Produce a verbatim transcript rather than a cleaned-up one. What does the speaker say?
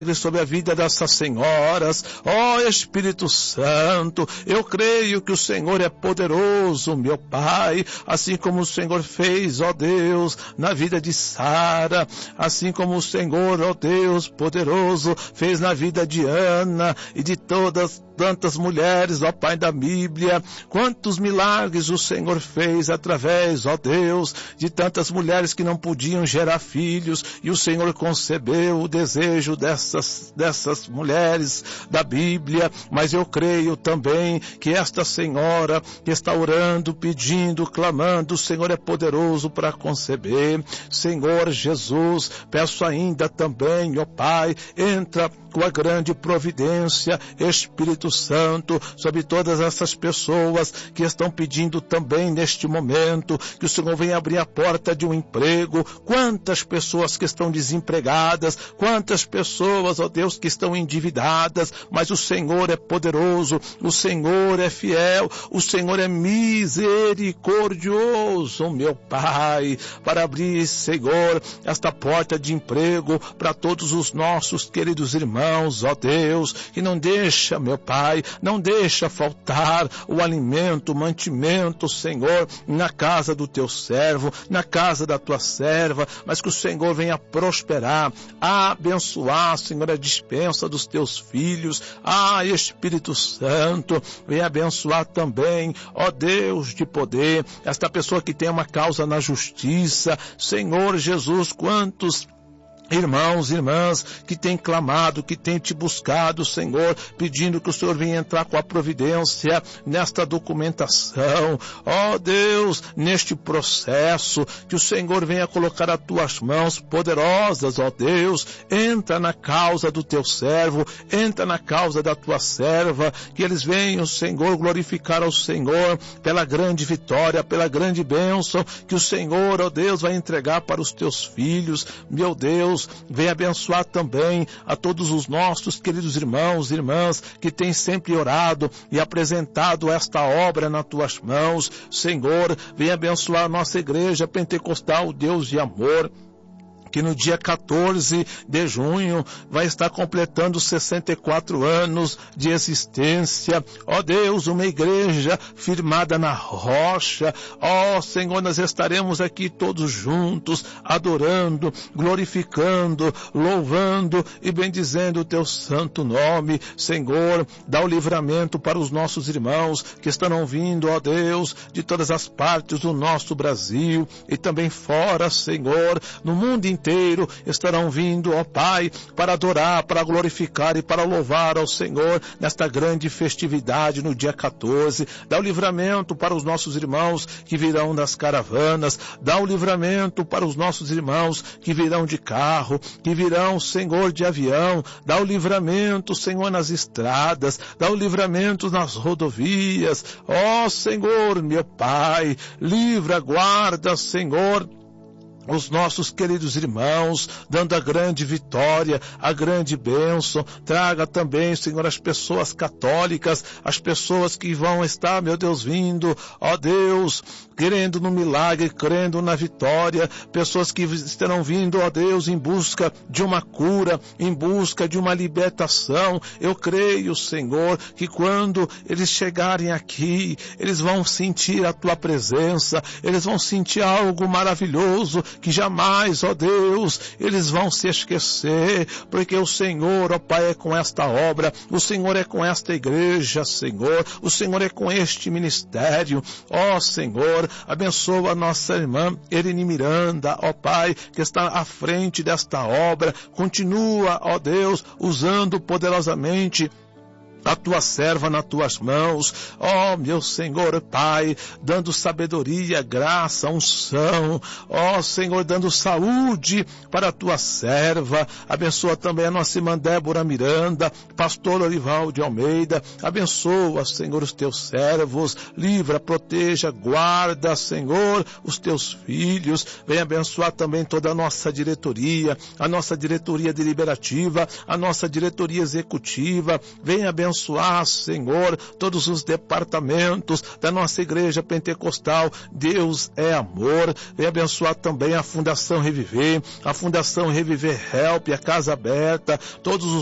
sobre a vida dessas senhoras. Ó Espírito Santo, eu creio que o Senhor é poderoso, meu Pai, assim como o Senhor fez, ó Deus, na vida de Sara, assim como o Senhor, ó Deus, poderoso, fez na vida de Ana e de todas tantas mulheres, ó Pai da Bíblia. Quantos milagres o Senhor fez através, ó Deus, de tantas mulheres que não podiam gerar filhos, e o Senhor concebeu o desejo dessas dessas mulheres da Bíblia. Mas eu creio também que esta senhora que está orando, pedindo, clamando, o Senhor é poderoso para conceber. Senhor Jesus, peço ainda também, ó Pai, entra com a grande providência, Espírito Santo, sobre todas essas pessoas que estão pedindo também neste momento, que o Senhor venha abrir a porta de um emprego. Quantas pessoas que estão desempregadas, quantas pessoas, ó Deus, que estão endividadas, mas o Senhor é poderoso, o Senhor é fiel, o Senhor é misericordioso, meu Pai, para abrir, Senhor, esta porta de emprego para todos os nossos queridos irmãos, ó Deus, que não deixa, meu Pai, não deixa faltar o alimento, o mantimento, Senhor, na casa do teu servo, na casa da tua serva, mas que o Senhor venha prosperar, abençoar, Senhor, a dispensa dos teus filhos. Ah, Espírito Santo, venha abençoar também, ó Deus de poder, esta pessoa que tem uma causa na justiça. Senhor Jesus, quantos irmãos e irmãs que têm clamado, que têm te buscado, Senhor, pedindo que o Senhor venha entrar com a providência nesta documentação. Ó Deus, neste processo, que o Senhor venha colocar as tuas mãos poderosas, ó Deus, entra na causa do teu servo, entra na causa da tua serva, que eles venham, Senhor, glorificar ao Senhor pela grande vitória, pela grande bênção que o Senhor, ó Deus, vai entregar para os teus filhos. Meu Deus, venha abençoar também a todos os nossos queridos irmãos e irmãs que têm sempre orado e apresentado esta obra nas tuas mãos. Senhor, venha abençoar a nossa igreja pentecostal, Deus de amor, que no dia quatorze de junho vai estar completando sessenta e quatro anos de existência. Ó Deus, uma igreja firmada na rocha. Ó Senhor, nós estaremos aqui todos juntos, adorando, glorificando, louvando e bendizendo o teu santo nome. Senhor, dá o livramento para os nossos irmãos que estão vindo, ó Deus, de todas as partes do nosso Brasil e também fora, Senhor, no mundo inteiro. inteiro estarão vindo, ó Pai, para adorar, para glorificar e para louvar ao Senhor nesta grande festividade no dia quatorze. Dá o livramento para os nossos irmãos que virão das caravanas, dá o livramento para os nossos irmãos que virão de carro, que virão, Senhor, de avião, dá o livramento, Senhor, nas estradas, dá o livramento nas rodovias. Ó Senhor, meu Pai, livra, guarda, Senhor, os nossos queridos irmãos, dando a grande vitória, a grande bênção. Traga também, Senhor, as pessoas católicas, as pessoas que vão estar, meu Deus, vindo, ó Deus, querendo no milagre, crendo na vitória, pessoas que estarão vindo, ó Deus, em busca de uma cura, em busca de uma libertação. Eu creio, Senhor, que quando eles chegarem aqui, eles vão sentir a tua presença, eles vão sentir algo maravilhoso, que jamais, ó Deus, eles vão se esquecer, porque o Senhor, ó Pai, é com esta obra, o Senhor é com esta igreja, Senhor, o Senhor é com este ministério. Ó Senhor, abençoa a nossa irmã Erini Miranda, ó Pai, que está à frente desta obra. Continua, ó Deus, usando poderosamente a tua serva nas tuas mãos, ó meu Senhor Pai, dando sabedoria, graça, unção, ó Senhor, dando saúde para a tua serva. Abençoa também a nossa irmã Débora Miranda, pastor Orival de Almeida. Abençoa, Senhor, os teus servos, livra, proteja, guarda, Senhor, os teus filhos. Vem abençoar também toda a nossa diretoria, a nossa diretoria deliberativa, a nossa diretoria executiva. Vem abençoar abençoar, Senhor, todos os departamentos da nossa igreja pentecostal. Deus é amor. Vem abençoar também a Fundação Reviver, a Fundação Reviver Help, a Casa Aberta, todos os